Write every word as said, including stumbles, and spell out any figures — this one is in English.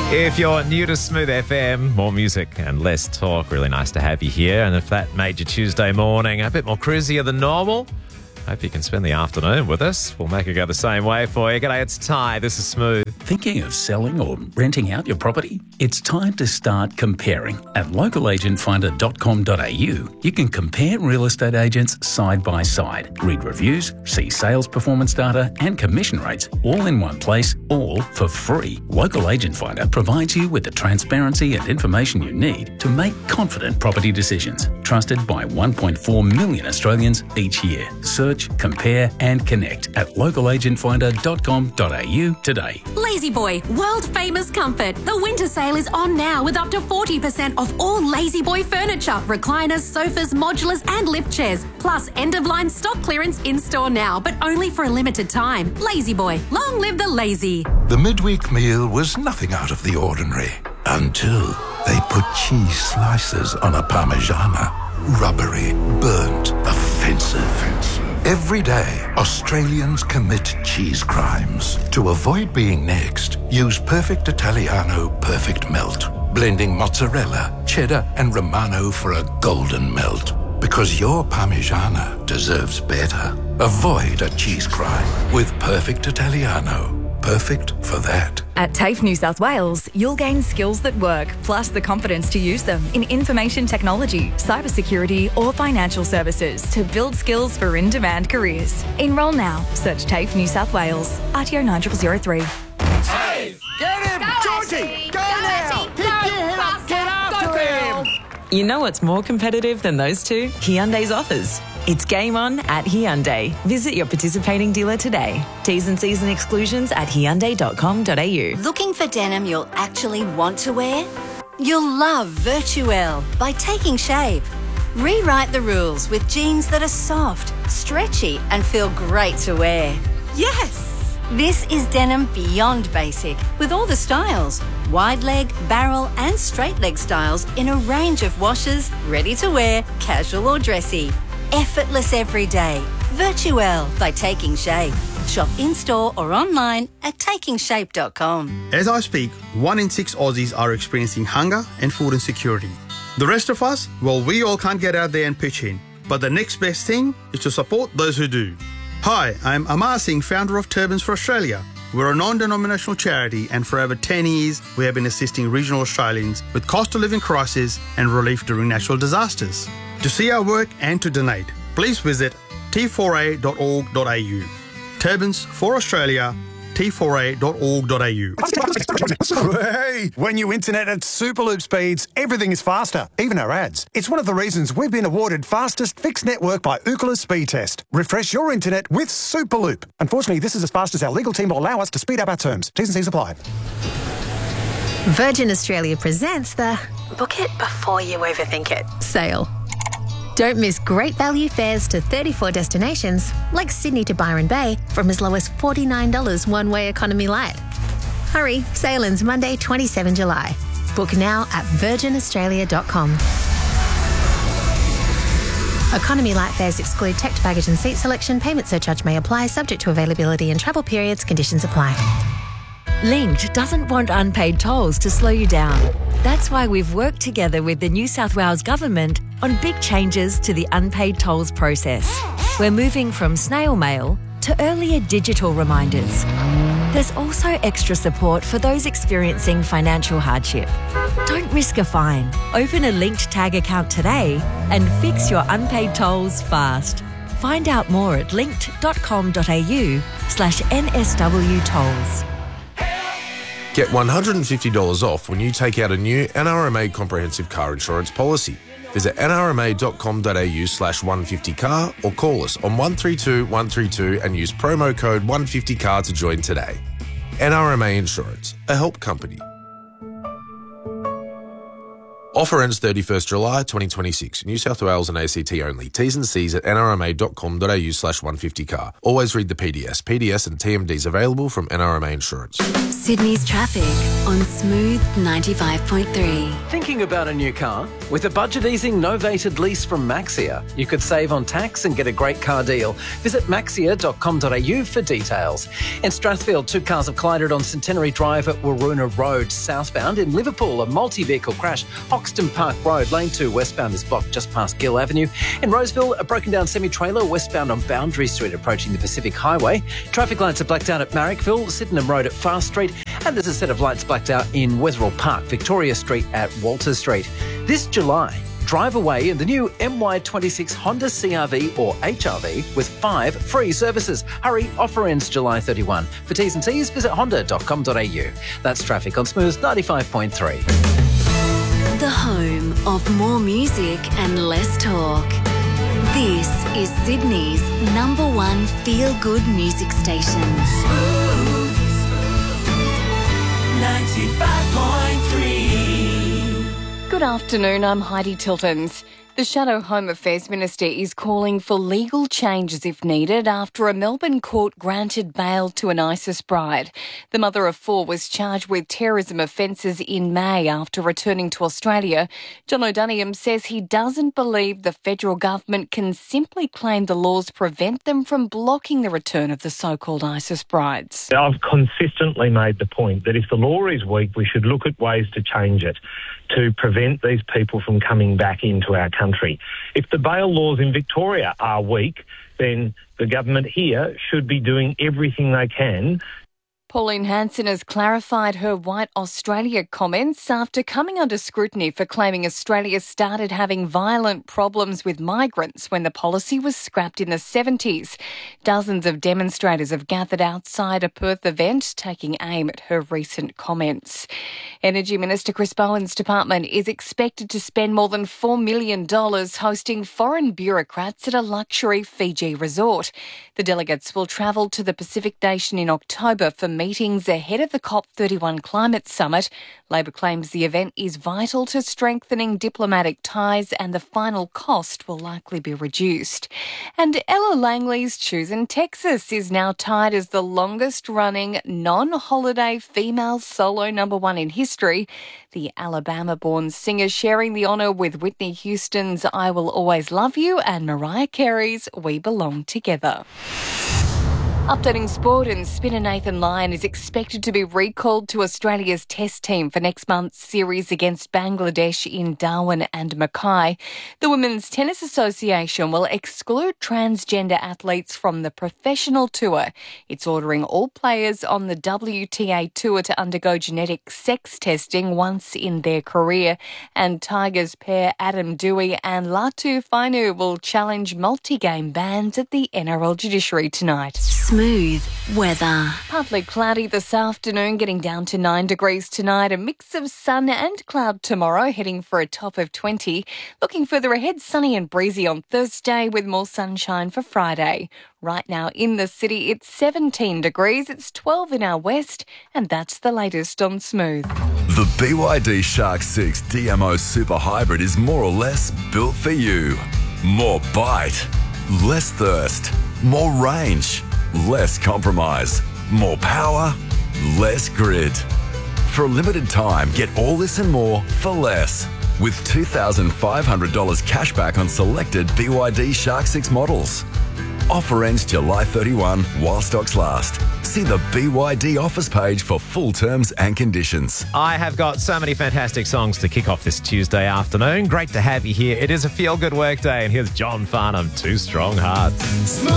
If you're new to Smooth F M, more music and less talk. Really nice to have you here. And if that made your Tuesday morning a bit more cruisier than normal, hope you can spend the afternoon with us. We'll make it go the same way for you. G'day, it's Ty. This is Smooth. Thinking of selling or renting out your property? It's time to start comparing. At local agent finder dot com dot a u, you can compare real estate agents side by side, read reviews, see sales performance data and commission rates all in one place, all for free. Local Agent Finder provides you with the transparency and information you need to make confident property decisions. Trusted by one point four million Australians each year. Search, compare and connect at local agent finder dot com dot a u today. La-Z-Boy, world famous comfort. The winter sale is on now with up to forty percent off all La-Z-Boy furniture, recliners, sofas, modulars and lift chairs. Plus end-of-line stock clearance in-store now, but only for a limited time. La-Z-Boy, long live the lazy. The midweek meal was nothing out of the ordinary until they put cheese slices on a Parmigiana. Rubbery, burnt, offensive. Every day, Australians commit cheese crimes. To avoid being next, use Perfect Italiano Perfect Melt, blending mozzarella, cheddar and Romano for a golden melt. Because your Parmigiana deserves better. Avoid a cheese crime with Perfect Italiano. Perfect for that. At TAFE New South Wales, you'll gain skills that work, plus the confidence to use them in information technology, cybersecurity or financial services to build skills for in-demand careers. Enrol now. Search TAFE New South Wales. R T O nine zero zero three. TAFE! Get him! Go, Georgie! Ashley. Go, Go, now! Ashley. Pick Go, your head up! faster. Get after Go, him! girl. You know what's more competitive than those two? Hyundai's offers. It's game on at Hyundai. Visit your participating dealer today. T's and C's and exclusions at hyundai dot com dot a u. Looking for denim you'll actually want to wear? You'll love Virtuelle by Taking Shape. Rewrite the rules with jeans that are soft, stretchy and feel great to wear. Yes! This is denim beyond basic with all the styles. Wide leg, barrel and straight leg styles in a range of washes, ready to wear, casual or dressy. Effortless every day. Virtuelle by Taking Shape. Shop in-store or online at taking shape dot com. As I speak, one in six Aussies are experiencing hunger and food insecurity. The rest of us, well, we all can't get out there and pitch in. But the next best thing is to support those who do. Hi, I'm Amar Singh, founder of Turbans for Australia. We're a non-denominational charity and for over ten years we have been assisting regional Australians with cost of living crisis and relief during natural disasters. To see our work and to donate, please visit t four a dot org dot a u. Turbans for Australia, t four a dot org dot a u. Hey, when you internet at Superloop speeds, everything is faster, even our ads. It's one of the reasons we've been awarded fastest fixed network by Ookla Speed Test. Refresh your internet with Superloop. Unfortunately, this is as fast as our legal team will allow us to speed up our terms. T's and C's apply. Virgin Australia presents the Book it before you overthink it sale. Don't miss great value fares to thirty-four destinations, like Sydney to Byron Bay, from as low as forty-nine dollars one-way economy light. Hurry, sale ends Monday, the twenty-seventh of July. Book now at virgin australia dot com. Economy light fares exclude checked baggage and seat selection. Payment surcharge may apply, subject to availability and travel periods. Conditions apply. Linked doesn't want unpaid tolls to slow you down. That's why we've worked together with the New South Wales Government on big changes to the unpaid tolls process. We're moving from snail mail to earlier digital reminders. There's also extra support for those experiencing financial hardship. Don't risk a fine. Open a Linked Tag account today and fix your unpaid tolls fast. Find out more at linked dot com dot a u slash N S W tolls. Get one hundred fifty dollars off when you take out a new N R M A comprehensive car insurance policy. Visit n r m a dot com dot a u slash one fifty car or call us on one three two one three two and use promo code one fifty car to join today. N R M A Insurance, a help company. Offer ends thirty-first July twenty twenty-six. New South Wales and A C T only. T's and C's at nrma.com.au slash 150car. Always read the P D S. P D S and T M Ds available from N R M A Insurance. Sydney's traffic on Smooth ninety-five point three. Thinking about a new car? With a budget-easing novated lease from Maxia, you could save on tax and get a great car deal. Visit maxia dot com dot a u for details. In Strathfield, two cars have collided on Centenary Drive at Waroona Road southbound. In Liverpool, a multi-vehicle crash. Hoxton Park Road, lane two westbound is blocked just past Gill Avenue. In Roseville, a broken down semi-trailer westbound on Boundary Street approaching the Pacific Highway. Traffic lights are blacked out at Marrickville, Sydenham Road at Fast Street, and there's a set of lights blacked out in Wetherill Park, Victoria Street at Walter Street. This July, drive away in the new M Y twenty-six Honda C R V or H R V with five free services. Hurry, offer ends July thirty-first. For T's and C's, visit honda dot com dot a u. That's traffic on Smooth ninety-five point three. The home of more music and less talk. This is Sydney's number one feel-good music station. Smooth ninety-five point three. Good afternoon, I'm Heidi Tiltons. The Shadow Home Affairs Minister is calling for legal changes if needed after a Melbourne court granted bail to an ISIS bride. The mother of four was charged with terrorism offences in May after returning to Australia. John O'Daniam says he doesn't believe the federal government can simply claim the laws prevent them from blocking the return of the so-called ISIS brides. I've consistently made the point that if the law is weak, we should look at ways to change it, to prevent these people from coming back into our country. If the bail laws in Victoria are weak, then the government here should be doing everything they can. Pauline Hanson has clarified her White Australia comments after coming under scrutiny for claiming Australia started having violent problems with migrants when the policy was scrapped in the seventies. Dozens of demonstrators have gathered outside a Perth event taking aim at her recent comments. Energy Minister Chris Bowen's department is expected to spend more than four million dollars hosting foreign bureaucrats at a luxury Fiji resort. The delegates will travel to the Pacific nation in October for meetings ahead of the COP thirty-one climate summit. Labor claims the event is vital to strengthening diplomatic ties and the final cost will likely be reduced. And Ella Langley's Choosing Texas is now tied as the longest-running non-holiday female solo number one in history. The Alabama-born singer sharing the honour with Whitney Houston's I Will Always Love You and Mariah Carey's We Belong Together. Updating sport, and spinner Nathan Lyon is expected to be recalled to Australia's test team for next month's series against Bangladesh in Darwin and Mackay. The Women's Tennis Association will exclude transgender athletes from the professional tour. It's ordering all players on the W T A tour to undergo genetic sex testing once in their career. And Tigers pair Adam Dewey and Latu Fainu will challenge multi-game bans at the N R L judiciary tonight. Smooth weather. Partly cloudy this afternoon, getting down to nine degrees tonight. A mix of sun and cloud tomorrow, heading for a top of twenty. Looking further ahead, sunny and breezy on Thursday with more sunshine for Friday. Right now in the city, it's seventeen degrees. It's twelve in our west, and that's the latest on Smooth. The B Y D Shark six D M O Super Hybrid is more or less built for you. More bite, less thirst, more range, less compromise, more power, less grid. For a limited time, get all this and more for less. With two thousand five hundred dollars cash back on selected B Y D Shark six models. Offer ends July thirty-first while stocks last. See the B Y D offers page for full terms and conditions. I have got so many fantastic songs to kick off this Tuesday afternoon. Great to have you here. It is a feel-good work day, and here's John Farnham, Two Strong Hearts.